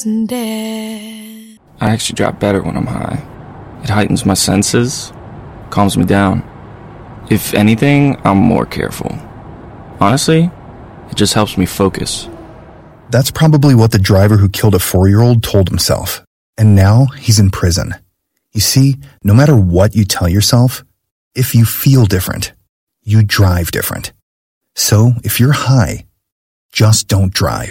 I actually drive better when I'm high. It heightens my senses, calms me down. If anything, I'm more careful. Honestly, it just helps me focus. That's probably what the driver who killed a 4-year-old told himself. And now he's in prison. You see, no matter what you tell yourself, if you feel different, you drive different. So if you're high, just don't drive.